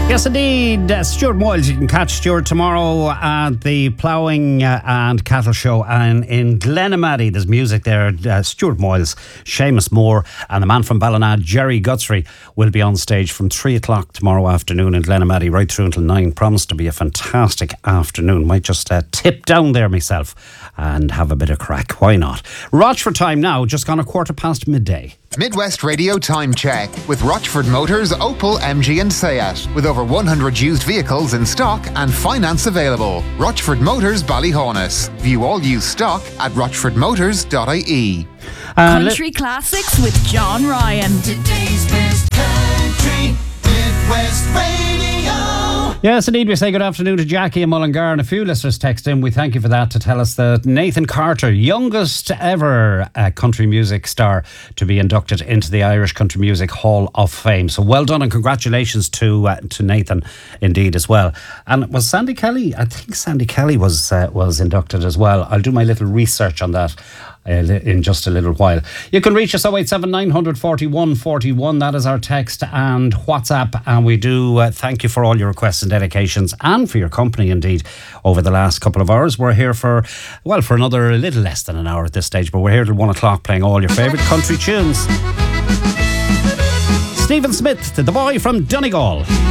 Yes, indeed. Stuart Moyles. You can catch Stuart tomorrow at the Ploughing and Cattle Show in Glenamaddy. There's music there. Stuart Moyles, Seamus Moore, and the man from Ballina, Jerry Guthrie, will be on stage from 3 o'clock tomorrow afternoon in Glenamaddy, right through until 9. Promised to be a fantastic afternoon. Might just tip down there myself and have a bit of crack. Why not? Rochford time now, just gone midday. Midwest Radio Time Check with Rochford Motors, Opel, MG and Seat. With over 100 used vehicles in stock and finance available. Rochford Motors, Ballyhonus. View all used stock at rochfordmotors.ie. Country Classics with John Ryan. Today's best country, Midwest Radio. Yes, indeed. We say good afternoon to Jackie and Mullingar, and a few listeners text in. We thank you for that, to tell us that Nathan Carter, youngest ever country music star to be inducted into the Irish Country Music Hall of Fame. So well done and congratulations to Nathan indeed as well. And was Sandy Kelly? I think Sandy Kelly was inducted as well. I'll do my little research on that in just a little while. You can reach us 087 941 41. That is our text and WhatsApp, and we do thank you for all your requests and dedications and for your company indeed over the last couple of hours. We're here for another little less than an hour at this stage, but we're here till 1 o'clock playing all your favourite country tunes. Stephen Smith, the boy from Donegal.